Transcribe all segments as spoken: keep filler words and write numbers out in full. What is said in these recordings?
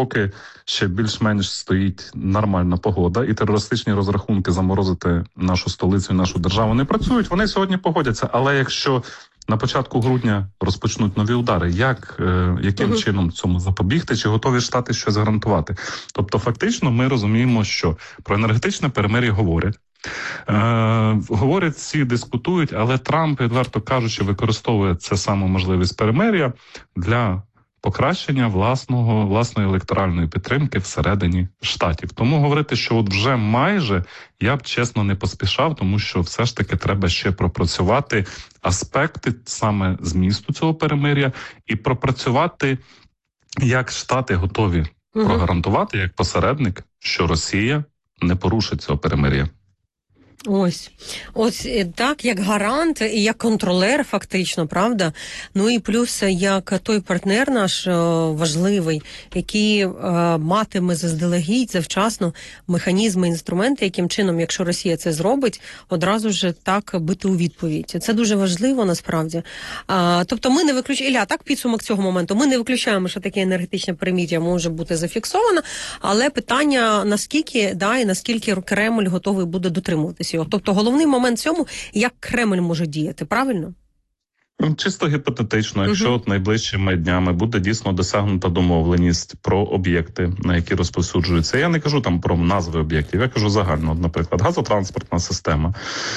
поки ще більш-менш стоїть нормальна погода і терористичні розрахунки заморозити нашу столицю і нашу державу не працюють, вони сьогодні погодяться. Але якщо на початку грудня розпочнуть нові удари, як, е, яким uh-huh. чином цьому запобігти, чи готові Штати щось гарантувати? Тобто фактично ми розуміємо, що про енергетичне перемир'я говорять, Е, говорять, всі дискутують, але Трамп, відверто кажучи, використовує це саме можливість перемир'я для покращення власного, власної електоральної підтримки всередині Штатів. Тому говорити, що от вже майже, я б чесно не поспішав, тому що все ж таки треба ще пропрацювати аспекти саме змісту цього перемир'я і пропрацювати, як Штати готові угу. прогарантувати, як посередник, що Росія не порушить цього перемир'я. Ось, ось так, як гарант і як контролер фактично, правда? Ну і плюс як той партнер наш важливий, який е, матиме заздалегідь, завчасно механізми, інструменти, яким чином, якщо Росія це зробить, одразу ж так бити у відповідь. Це дуже важливо насправді. А, тобто ми не виключаємо, Ілля, так підсумок цього моменту, ми не виключаємо, що таке енергетичне перемир'я може бути зафіксовано, але питання наскільки, да, і наскільки Кремль готовий буде дотримуватися. Тобто головний момент в цьому, як Кремль може діяти, правильно? Чисто гіпотетично, якщо uh-huh. от найближчими днями буде дійсно досягнута домовленість про об'єкти, на які розповсюджуються. Я не кажу там про назви об'єктів, я кажу загально, наприклад, газотранспортна система,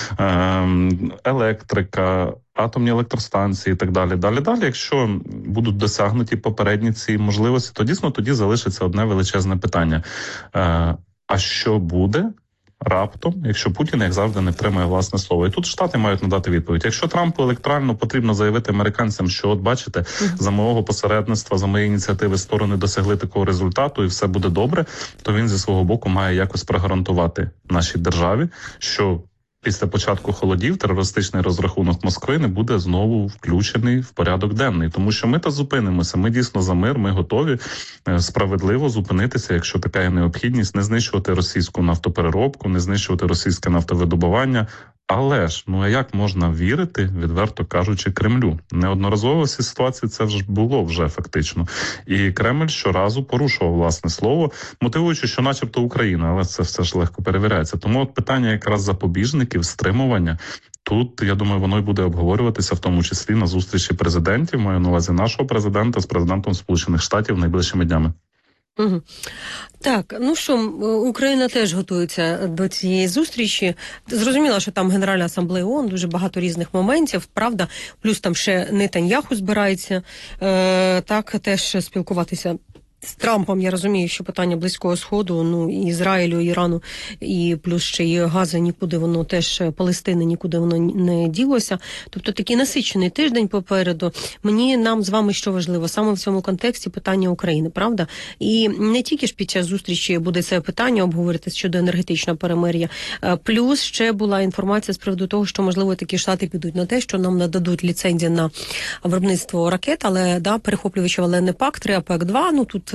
електрика, атомні електростанції і так далі, далі, далі. Якщо будуть досягнуті попередні ці можливості, то дійсно тоді залишиться одне величезне питання. А що буде раптом, якщо Путін, як завжди, не втримає власне слово? І тут Штати мають надати відповідь. Якщо Трампу електорально потрібно заявити американцям, що от бачите, uh-huh. за мого посередництва, за мої ініціативи сторони досягли такого результату і все буде добре, то він зі свого боку має якось прогарантувати нашій державі, що після початку холодів терористичний розрахунок Москви не буде знову включений в порядок денний. Тому що ми та зупинимося, ми дійсно за мир, ми готові справедливо зупинитися, якщо така є необхідність, не знищувати російську нафтопереробку, не знищувати російське нафтовидобування. Але ж, ну а як можна вірити, відверто кажучи, Кремлю? Неодноразово в цій ситуації це вже було вже фактично. І Кремль щоразу порушував власне слово, мотивуючи, що начебто Україна, але це все ж легко перевіряється. Тому от питання якраз запобіжників, стримування, тут, я думаю, воно й буде обговорюватися, в тому числі на зустрічі президентів, маю на увазі нашого президента з президентом Сполучених Штатів найближчими днями. Угу. Так, ну що, Україна теж готується до цієї зустрічі. Зрозуміло, що там Генеральна асамблея ООН, дуже багато різних моментів, правда, плюс там ще Нетаньяху збирається, е, так, теж спілкуватися з Трампом. Я розумію, що питання Близького Сходу, ну, Ізраїлю, Ірану, і плюс ще і Газа, нікуди воно теж, Палестини, нікуди воно не ділося. Тобто такий насичений тиждень попереду. Мені, нам з вами що важливо, саме в цьому контексті питання України, правда? І не тільки ж під час зустрічі буде це питання обговорити щодо енергетичного перемир'я. Плюс ще була інформація з приводу того, що, можливо, такі Штати підуть на те, що нам нададуть ліцензію на виробництво ракет, але, да, перехоплювачів, але не пак три, а пак два. Ну, тут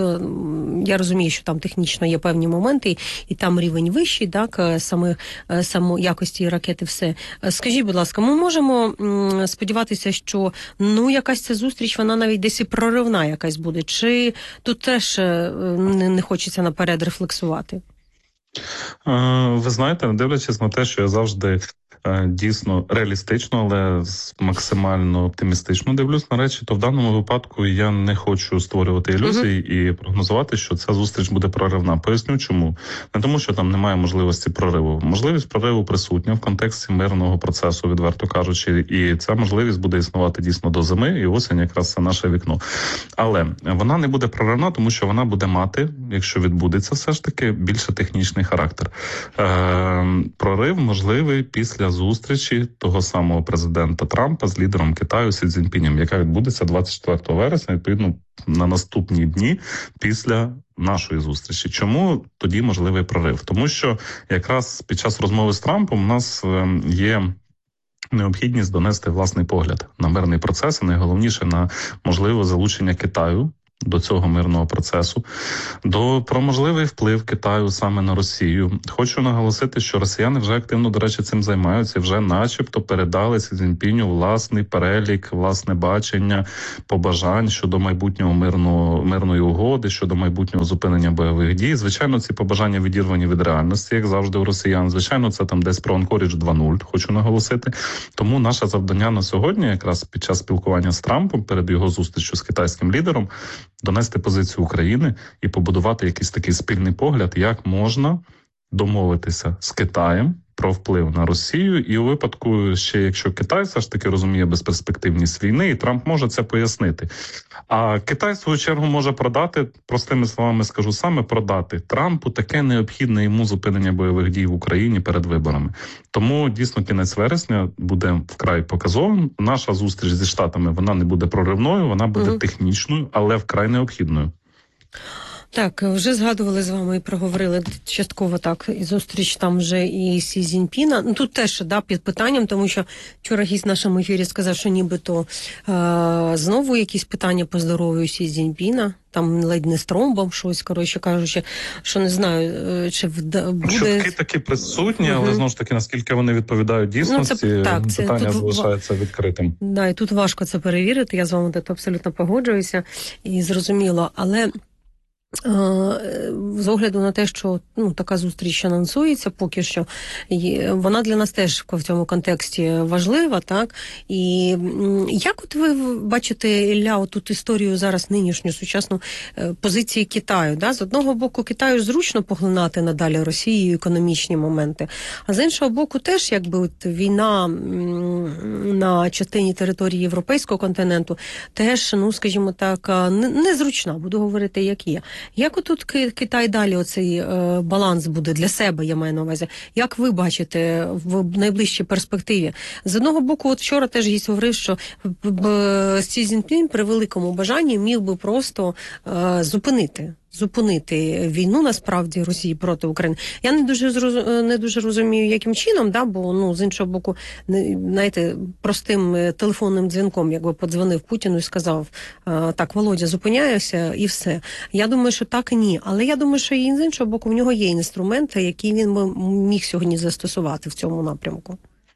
я розумію, що там технічно є певні моменти, і там рівень вищий, так, саме, само якості ракети, все. Скажіть, будь ласка, ми можемо сподіватися, що, ну, якась ця зустріч, вона навіть десь і проривна якась буде? Чи тут теж не, не хочеться наперед рефлексувати? Ви знаєте, дивлячись на те, що я завжди дійсно реалістично, але максимально оптимістично дивлюсь на речі, то в даному випадку я не хочу створювати ілюзії uh-huh. і прогнозувати, що ця зустріч буде проривна. Поясню чому. Не тому, що там немає можливості прориву. Можливість прориву присутня в контексті мирного процесу, відверто кажучи, і ця можливість буде існувати дійсно до зими, і осінь якраз це наше вікно. Але вона не буде проривна, тому що вона буде мати, якщо відбудеться все ж таки, більше технічний характер. Е- прорив можливий після зустрічі того самого президента Трампа з лідером Китаю Сі Цзіньпінем, яка відбудеться двадцять четвертого вересня, відповідно, на наступні дні після нашої зустрічі. Чому тоді можливий прорив? Тому що якраз під час розмови з Трампом у нас є необхідність донести власний погляд на мирний процес, і найголовніше на можливе залучення Китаю до цього мирного процесу, до про можливий вплив Китаю саме на Росію. Хочу наголосити, що росіяни вже активно, до речі, цим займаються, і вже начебто передали Сі Цзіньпіню власний перелік, власне бачення, побажань щодо майбутнього мирного, мирної угоди, щодо майбутнього зупинення бойових дій. Звичайно, ці побажання відірвані від реальності, як завжди у росіян. Звичайно, це там десь про Анкорідж два нуль, хочу наголосити. Тому наше завдання на сьогодні, якраз під час спілкування з Трампом, перед його зустрічю з китайським лідером, донести позицію України і побудувати якийсь такий спільний погляд, як можна домовитися з Китаєм про вплив на Росію. І у випадку, ще якщо Китай все ж таки розуміє безперспективність війни, і Трамп може це пояснити. А Китай, в свою чергу, може продати, простими словами скажу, саме продати Трампу таке необхідне йому зупинення бойових дій в Україні перед виборами. Тому, дійсно, кінець вересня буде вкрай показовим. Наша зустріч зі Штатами, вона не буде проривною, вона буде mm-hmm. технічною, але вкрай необхідною. Так, вже згадували з вами і проговорили частково так, і зустріч там вже і Сі Цзіньпіна. Ну, тут теж, да, під питанням, тому що вчора гість в нашому ефірі сказав, що нібито е- знову якісь питання по здоров'ю Сі Цзіньпіна, там ледь не з тромбом щось, коротше кажучи, що не знаю, чи вда- буде... Чутки такі присутні, але, uh-huh. знову ж таки, наскільки вони відповідають дійсності, ну, це, так, це, питання тут... залишається відкритим. Да, і тут важко це перевірити, я з вами тут абсолютно погоджуюся, і зрозуміло, але... З огляду на те, що ну, така зустріч анонсується поки що, вона для нас теж в цьому контексті важлива, так? І як от ви бачите, Ілля, отут історію зараз нинішню, сучасну позиції Китаю, да? З одного боку, Китаю зручно поглинати надалі Росію економічні моменти, а з іншого боку теж, якби от війна на частині території Європейського континенту теж, ну, скажімо так, незручна, буду говорити, як є. Як отут Китай далі оцей е, баланс буде для себе, я маю на увазі? Як ви бачите в найближчій перспективі? З одного боку, от вчора теж гість говорив, що Сі Цзіньпін при великому бажанні міг би просто е, зупинити. Зупинити війну, насправді, Росії проти України. Я не дуже зроз... не дуже розумію, яким чином, да, бо, ну, з іншого боку, не, знаєте, простим телефонним дзвінком, якби подзвонив Путіну і сказав, так, Володя, зупиняюся, і все. Я думаю, що так і ні. Але я думаю, що і з іншого боку, в нього є інструменти, які він би міг сьогодні застосувати в цьому напрямку.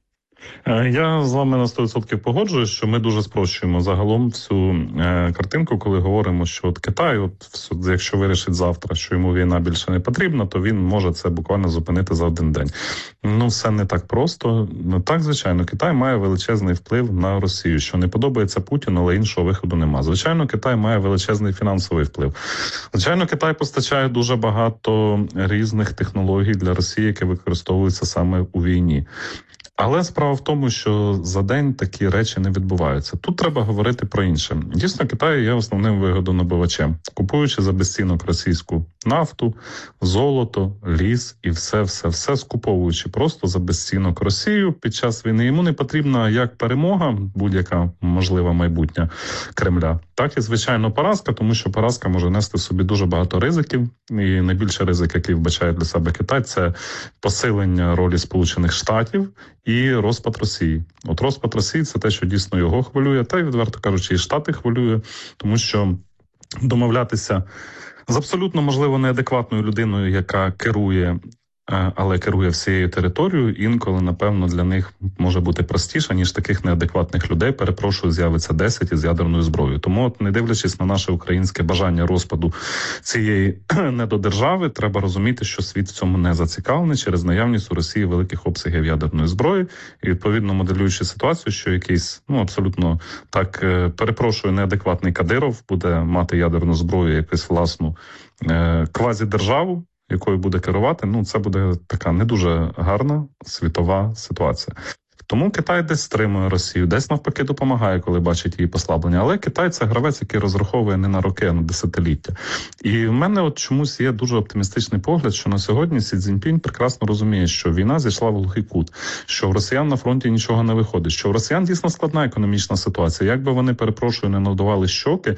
Я з вами на сто відсотків погоджуюсь, що ми дуже спрощуємо загалом всю е, картинку, коли говоримо, що от Китай, от якщо вирішить завтра, що йому війна більше не потрібна, то він може це буквально зупинити за один день. Ну, все не так просто. Ну, так, звичайно, Китай має величезний вплив на Росію, що не подобається Путіну, але іншого виходу нема. Звичайно, Китай має величезний фінансовий вплив. Звичайно, Китай постачає дуже багато різних технологій для Росії, які використовуються саме у війні. Але справа в тому, що за день такі речі не відбуваються. Тут треба говорити про інше. Дійсно, Китай є основним вигодонабувачем, купуючи за безцінок російську нафту, золото, ліс і все-все-все скуповуючи просто за безцінок Росію під час війни. Йому не потрібна як перемога, будь-яка можлива майбутня Кремля, так і, звичайно, поразка, тому що поразка може нести в собі дуже багато ризиків. І найбільший ризик, який вбачає для себе Китай, це посилення ролі Сполучених Штатів і розпад Росії. От розпад Росії – це те, що дійсно його хвилює, та й, відверто кажучи, і Штати хвилює, тому що домовлятися з абсолютно, можливо, неадекватною людиною, яка керує, але керує всією територією, інколи, напевно, для них може бути простіше, ніж таких неадекватних людей, перепрошую, з'явиться десять із ядерною зброєю. Тому, от, не дивлячись на наше українське бажання розпаду цієї недодержави, треба розуміти, що світ в цьому не зацікавлений через наявність у Росії великих обсягів ядерної зброї. І, відповідно, моделюючи ситуацію, що якийсь, ну, абсолютно, так, перепрошую, неадекватний Кадиров буде мати ядерну зброю, якусь власну е- квазідержаву, якою буде керувати, ну, це буде така не дуже гарна світова ситуація. Тому Китай десь стримує Росію, десь навпаки допомагає, коли бачить її послаблення. Але Китай – це гравець, який розраховує не на роки, а на десятиліття. І в мене от чомусь є дуже оптимістичний погляд, що на сьогодні Сі Цзіньпінь прекрасно розуміє, що війна зійшла в глухий кут, що в росіян на фронті нічого не виходить, що в росіян дійсно складна економічна ситуація. Як би вони, перепрошую, не надували щоки,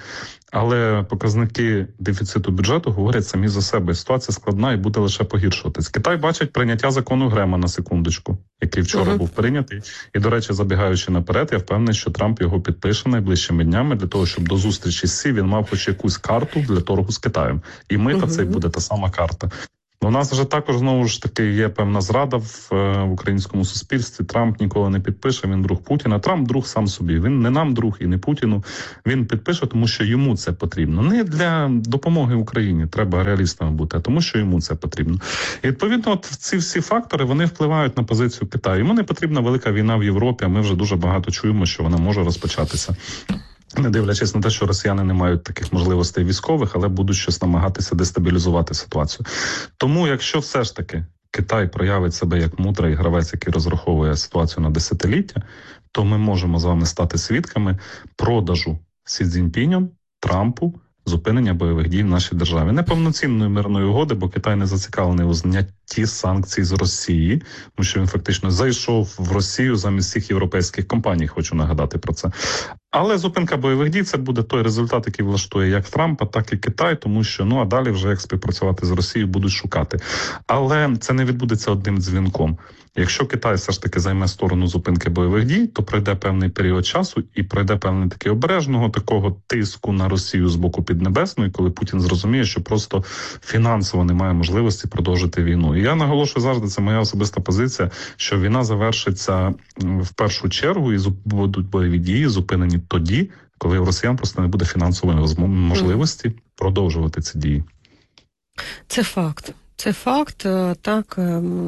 Але показники дефіциту бюджету говорять самі за себе. Ситуація складна і буде лише погіршуватись. Китай бачить прийняття закону Грема на секундочку, який вчора uh-huh. був прийнятий. І, до речі, забігаючи наперед, я впевнений, що Трамп його підпише найближчими днями для того, щоб до зустрічі з Сі він мав хоч якусь карту для торгу з Китаєм. І мита uh-huh. це буде та сама карта. У нас вже також, знову ж таки, є певна зрада в, в українському суспільстві. Трамп ніколи не підпише, він друг Путіна. Трамп друг сам собі. Він не нам друг і не Путіну. Він підпише, тому що йому це потрібно. Не для допомоги Україні, треба реалістами бути, а тому що йому це потрібно. І, відповідно, от ці всі фактори, вони впливають на позицію Китаю. Йому не потрібна велика війна в Європі, а ми вже дуже багато чуємо, що вона може розпочатися. Не дивлячись на те, що росіяни не мають таких можливостей військових, але будуть щось намагатися дестабілізувати ситуацію. Тому, якщо все ж таки Китай проявить себе як мудрий гравець, який розраховує ситуацію на десятиліття, то ми можемо з вами стати свідками продажу Сі Цзіньпінем, Трампу, зупинення бойових дій в нашій державі. Неповноцінної мирної угоди, бо Китай не зацікавлений у знятті санкцій з Росії, тому що він фактично зайшов в Росію замість всіх європейських компаній, хочу нагадати про це. Але зупинка бойових дій – це буде той результат, який влаштує як Трампа, так і Китай, тому що, ну, а далі вже як співпрацювати з Росією будуть шукати. Але це не відбудеться одним дзвінком. Якщо Китай все ж таки займе сторону зупинки бойових дій, то пройде певний період часу і пройде певний такий обережного такого тиску на Росію з боку Піднебесної, коли Путін зрозуміє, що просто фінансово немає можливості продовжити війну. І я наголошую завжди, це моя особиста позиція, що війна завершиться в першу чергу і будуть бойові дії зупинені тоді, коли у росіян просто не буде фінансової можливості продовжувати ці дії. Це факт. Це факт, так.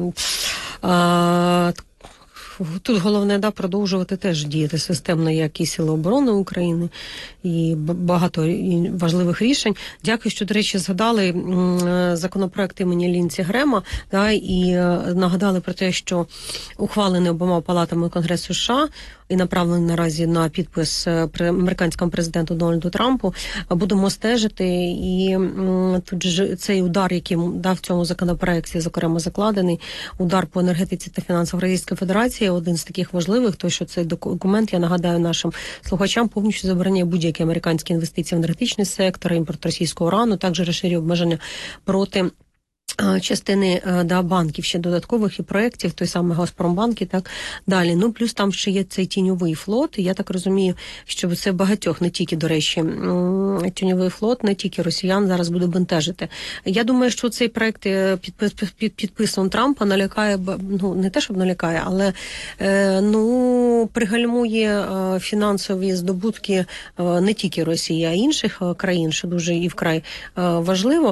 А, тут головне, да, продовжувати теж діяти системно, як і Сили оборони України, і багато важливих рішень. Дякую, що, до речі, згадали законопроект імені Лінці Грема, да, і нагадали про те, що ухвалений обома палатами Конгресу США і направлений наразі на підпис американському президенту Дональду Трампу. Будемо стежити, і тут же цей удар, який дав в цьому законопроекті, зокрема, закладений, удар по енергетиці та фінансах Російської Федерації, один з таких важливих, то що цей документ, я нагадаю нашим слухачам, повністю забороняє будь-які американські інвестиції в енергетичний сектор, імпорт російського урану, також розширює обмеження проти частини, да, банків, ще додаткових і проєктів, той самий Газпромбанк і так далі. Ну, плюс там ще є цей тіньовий флот, і я так розумію, що це багатьох, не тільки, до речі, тіньовий флот, не тільки росіян зараз буде бентежити. Я думаю, що цей проєкт підпис, під підписом Трампа налякає, ну, не те, щоб налякає, але, ну, пригальмує фінансові здобутки не тільки Росії, а й інших країн, що дуже і вкрай важливо.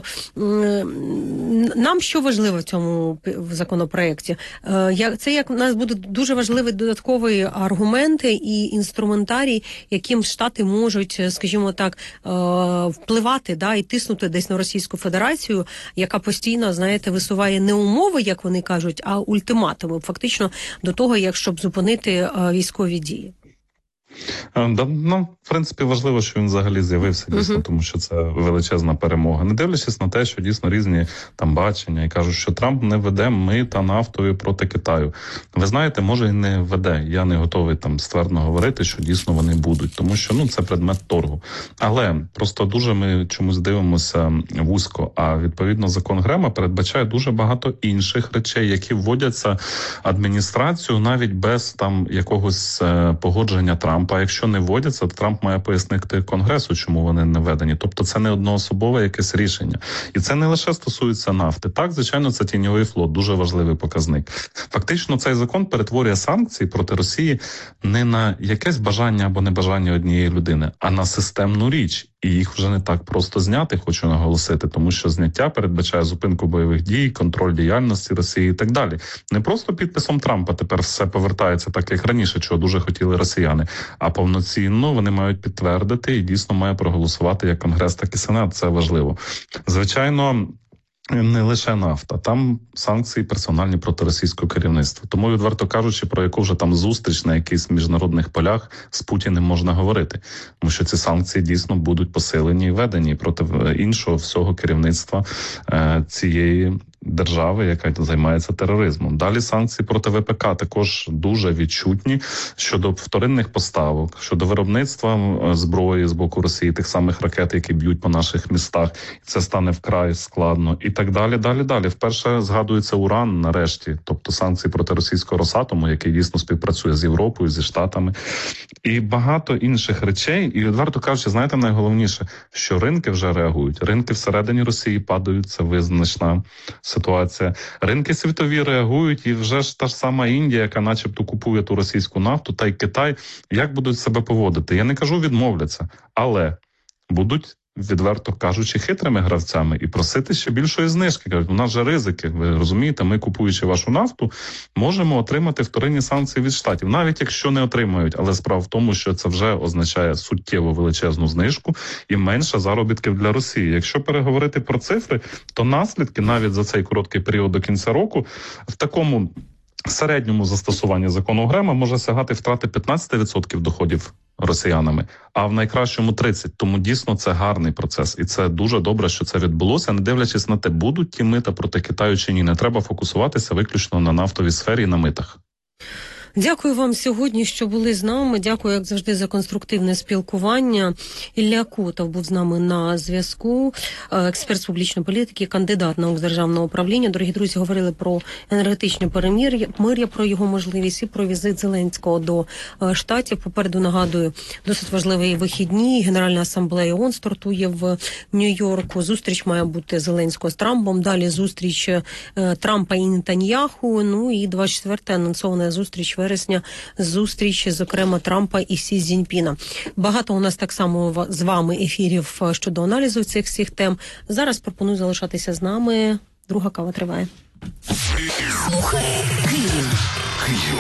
Нам що важливо в цьому законопроекті? Це як у нас буде дуже важливі додаткові аргументи і інструментарій, яким Штати можуть, скажімо так, впливати, да, і тиснути десь на Російську Федерацію, яка постійно, знаєте, висуває не умови, як вони кажуть, а ультиматуми, фактично до того, як щоб зупинити військові дії. Да, ну, в принципі, важливо, що він взагалі з'явився, дійсно, uh-huh. тому що це величезна перемога. Не дивлячись на те, що дійсно різні там бачення і кажуть, що Трамп не веде мита нафтою проти Китаю. Ви знаєте, може і не веде. Я не готовий там ствердно говорити, що дійсно вони будуть, тому що, ну, це предмет торгу. Але просто дуже ми чомусь дивимося вузько, а відповідно закон Грема передбачає дуже багато інших речей, які вводяться адміністрацію навіть без там якогось е, погодження Трампа. А якщо не вводяться, то Трамп має пояснити Конгресу, чому вони не введені. Тобто це не одноособове якесь рішення. І це не лише стосується нафти. Так, звичайно, це тіньовий флот, дуже важливий показник. Фактично, цей закон перетворює санкції проти Росії не на якесь бажання або небажання однієї людини, а на системну річ. І їх вже не так просто зняти, хочу наголосити, тому що зняття передбачає зупинку бойових дій, контроль діяльності Росії і так далі. Не просто підписом Трампа тепер все повертається так, як раніше, чого дуже хотіли росіяни, а повноцінно вони мають підтвердити і дійсно має проголосувати як Конгрес, так і Сенат. Це важливо. Звичайно, не лише нафта, там санкції персональні проти російського керівництва. Тому, відверто кажучи, про яку вже там зустріч на якихось міжнародних полях з Путіним можна говорити. Тому що ці санкції дійсно будуть посилені і введені проти іншого всього керівництва е, цієї держави, яка займається тероризмом. Далі санкції проти ВПК також дуже відчутні щодо вторинних поставок, щодо виробництва зброї з боку Росії, тих самих ракет, які б'ють по наших містах. Це стане вкрай складно. І так далі, далі, далі. Вперше згадується уран нарешті, тобто санкції проти російського Росатому, який дійсно співпрацює з Європою, зі Штатами. І багато інших речей. І відверто кажучи, знаєте, найголовніше, що ринки вже реагують. Ринки всередині Росії падають, це визначна ситуація. Ринки світові реагують, і вже ж та ж сама Індія, яка начебто купує ту російську нафту, та й Китай, як будуть себе поводити? Я не кажу відмовляться, але будуть, відверто кажучи, хитрими гравцями і просити ще більшої знижки. Кажуть, у нас же ризики, ви розумієте, ми, купуючи вашу нафту, можемо отримати вторинні санкції від Штатів. Навіть якщо не отримають, але справа в тому, що це вже означає суттєво величезну знижку і менше заробітків для Росії. Якщо переговорити про цифри, то наслідки навіть за цей короткий період до кінця року в такому середньому застосуванні закону Грема може сягати втрати п'ятнадцять відсотків доходів росіянами, а в найкращому тридцять відсотків. Тому дійсно це гарний процес. І це дуже добре, що це відбулося. Не дивлячись на те, будуть ті мита проти Китаю чи ні. Не треба фокусуватися виключно на нафтовій сфері і на митах. Дякую вам сьогодні, що були з нами. Дякую, як завжди, за конструктивне спілкування. Ілля Котов був з нами на зв'язку, експерт з публічної політики, кандидат наук з державного управління. Дорогі друзі, говорили про енергетичне перемир'я, про його можливість і про візит Зеленського до Штатів. Попереду, нагадую, досить важливі вихідні. Генеральна асамблея ООН стартує в Нью-Йорку. Зустріч має бути Зеленського з Трампом. Далі зустріч Трампа і Нетаньяху. Ну і двадцять четверта анонсована зустріч вересня, зустріч, зокрема, Трампа і Сі Цзіньпіна. Багато у нас так само з вами ефірів щодо аналізу цих всіх тем. Зараз пропоную залишатися з нами. Друга кава триває. Слухай Київ. Київ.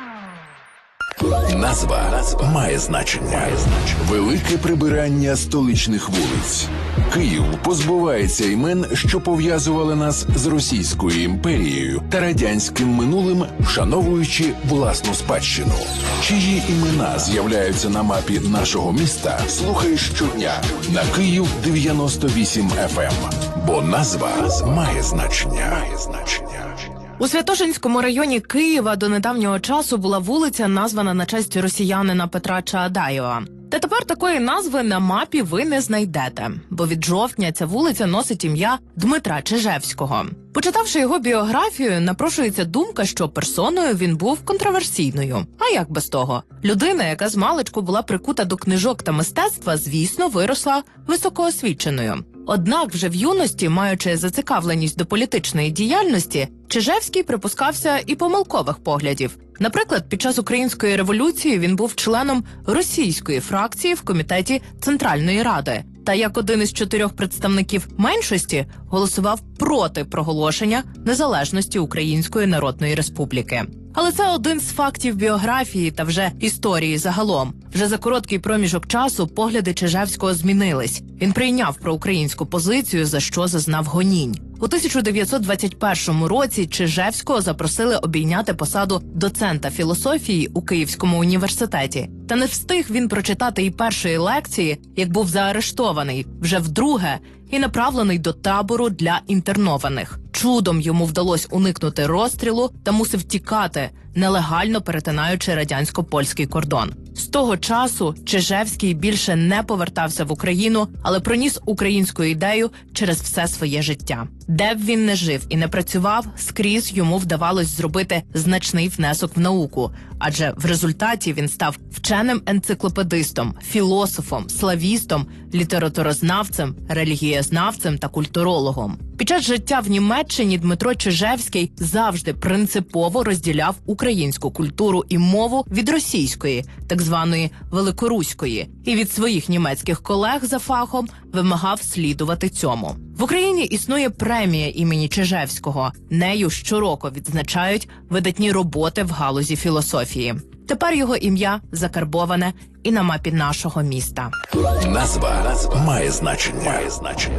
Назва, Назва має значення. Велике прибирання столичних вулиць. Київ позбувається імен, що пов'язували нас з Російською імперією та радянським минулим, вшановуючи власну спадщину. Чиї імена з'являються на мапі нашого міста, слухай щодня на Київ дев'яносто вісім еф ем. Бо назва має значення. Має значення. У Святошинському районі Києва до недавнього часу була вулиця, названа на честь росіянина Петра Чаадаєва. Та тепер такої назви на мапі ви не знайдете, бо від жовтня ця вулиця носить ім'я Дмитра Чижевського. Почитавши його біографію, напрошується думка, що персоною він був контроверсійною. А як без того? Людина, яка з маличку була прикута до книжок та мистецтва, звісно, виросла високоосвіченою. Однак вже в юності, маючи зацікавленість до політичної діяльності, Чижевський припускався і помилкових поглядів. Наприклад, під час Української революції він був членом російської фракції в комітеті Центральної Ради. Та як один із чотирьох представників меншості голосував проти проголошення незалежності Української Народної Республіки. Але це один з фактів біографії та вже історії загалом. Вже за короткий проміжок часу погляди Чижевського змінились. Він прийняв проукраїнську позицію, за що зазнав гонінь. У тисяча дев'ятсот двадцять першому році Чижевського запросили обійняти посаду доцента філософії у Київському університеті. Та не встиг він прочитати і першої лекції, як був заарештований, вже вдруге, і направлений до табору для інтернованих. Чудом йому вдалося уникнути розстрілу та мусив тікати, нелегально перетинаючи радянсько-польський кордон. З того часу Чижевський більше не повертався в Україну, але проніс українську ідею через все своє життя. Де б він не жив і не працював, скрізь йому вдавалось зробити значний внесок в науку, адже в результаті він став вченим енциклопедистом, філософом, славістом, літературознавцем, релігієзнавцем та культурологом. Під час життя в Німеччині Дмитро Чижевський завжди принципово розділяв українську культуру і мову від російської, так званої великоруської, і від своїх німецьких колег за фахом вимагав слідувати цьому. В Україні існує премія імені Чижевського. Нею щороку відзначають видатні роботи в галузі філософії. Тепер його ім'я закарбоване і на мапі нашого міста. Назва, Назва має значення. Має значення.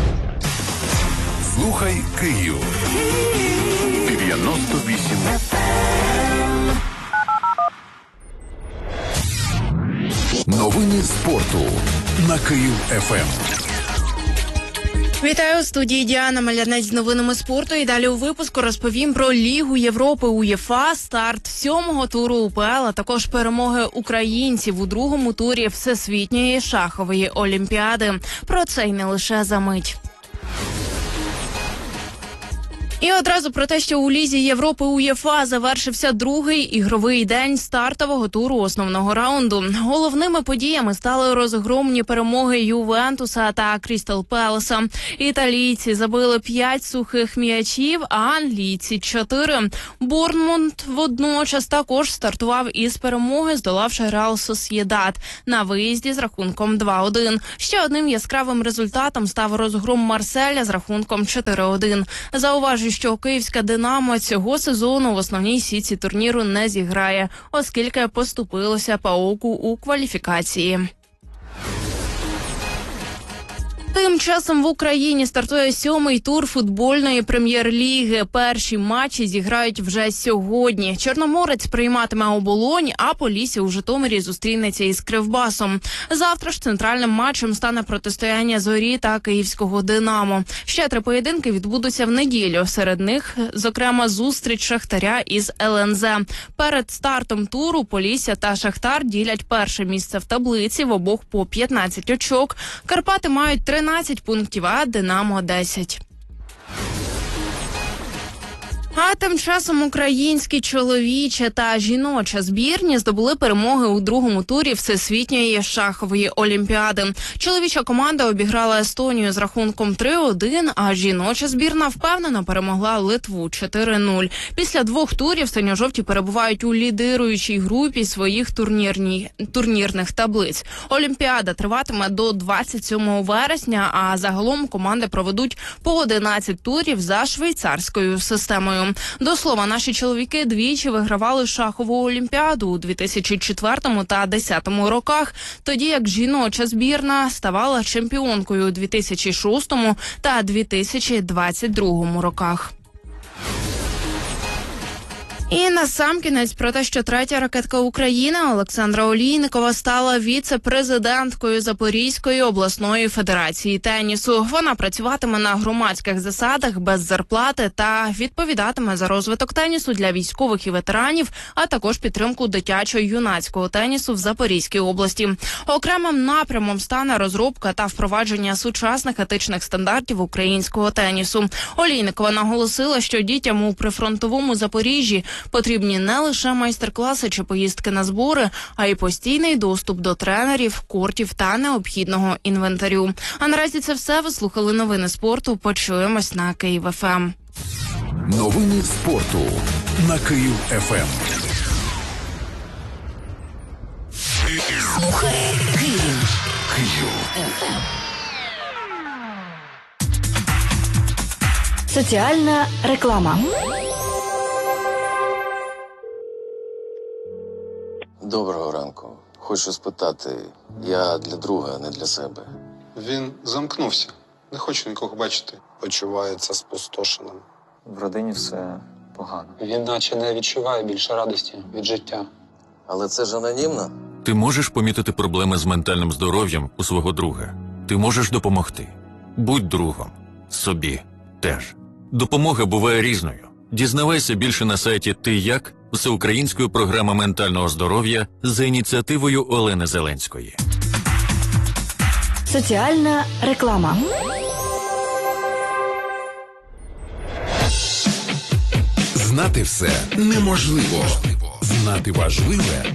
Слухай Київ. дев'яносто вісім еф ем. Новини спорту на Київ еф ем. Вітаю, у студії Діана Малярнець з новинами спорту. І далі у випуску розповім про Лігу Європи УЄФА, старт сьомого туру УПЛ, а також перемоги українців у другому турі Всесвітньої шахової олімпіади. Про це й не лише за мить. І одразу про те, що у Лізі Європи УЄФА завершився другий ігровий день стартового туру основного раунду. Головними подіями стали розгромні перемоги Ювентуса та Крістал Пелеса. Італійці забили п'ять сухих м'ячів, а англійці – чотири. Борнмут водночас також стартував із перемоги, здолавши Реал Сосєдад на виїзді з рахунком два один. Ще одним яскравим результатом став розгром Марселя з рахунком чотири один. Зауважу, що київська «Динамо» цього сезону в основній сітці турніру не зіграє, оскільки поступилося ПАОКу у кваліфікації. Тим часом в Україні стартує сьомий тур футбольної прем'єр-ліги. Перші матчі зіграють вже сьогодні. Чорноморець прийматиме Оболонь, а Полісся у Житомирі зустрінеться із Кривбасом. Завтра ж центральним матчем стане протистояння Зорі та київського «Динамо». Ще три поєдинки відбудуться в неділю. Серед них, зокрема, зустріч Шахтаря із ел ен зет. Перед стартом туру Полісся та Шахтар ділять перше місце в таблиці, в обох по п'ятнадцять очок. Карпати мають тринадцять пунктів, а «Динамо» – десять. А тим часом українські чоловіча та жіноча збірні здобули перемоги у другому турі Всесвітньої шахової олімпіади. Чоловіча команда обіграла Естонію з рахунком три один, а жіноча збірна впевнено перемогла Литву чотири нуль. Після двох турів синьо-жовті перебувають у лідируючій групі своїх турнірні... турнірних таблиць. Олімпіада триватиме до двадцять сьомого вересня, а загалом команди проведуть по одинадцять турів за швейцарською системою. До слова, наші чоловіки двічі вигравали шахову олімпіаду у дві тисячі четвертому та дві тисячі десятому роках, тоді як жіноча збірна ставала чемпіонкою у дві тисячі шостому та дві тисячі двадцять другому роках. І насамкінець про те, що третя ракетка України Олександра Олійникова стала віце-президенткою Запорізької обласної федерації тенісу. Вона працюватиме на громадських засадах без зарплати та відповідатиме за розвиток тенісу для військових і ветеранів, а також підтримку дитячо-юнацького тенісу в Запорізькій області. Окремим напрямом стане розробка та впровадження сучасних етичних стандартів українського тенісу. Олійникова наголосила, що дітям у прифронтовому Запоріжжі потрібні не лише майстер-класи чи поїздки на збори, а й постійний доступ до тренерів, кортів та необхідного інвентарю. А наразі це все. Ви слухали новини спорту. Почуємось на Київ еф ем. Новини спорту на Київ еф ем. Слухай Київ. Київ. Соціальна реклама. Доброго ранку. Хочу спитати, я для друга, а не для себе. Він замкнувся. Не хочу нікого бачити. Почувається спустошеним. В родині все погано. Він наче не відчуває більше радості від життя. Але це ж анонімно. Ти можеш помітити проблеми з ментальним здоров'ям у свого друга. Ти можеш допомогти. Будь другом. Собі теж. Допомога буває різною. Дізнавайся більше на сайті «Ти як?» Всеукраїнської програми ментального здоров'я за ініціативою Олени Зеленської. Соціальна реклама. Знати все неможливо. Знати важливе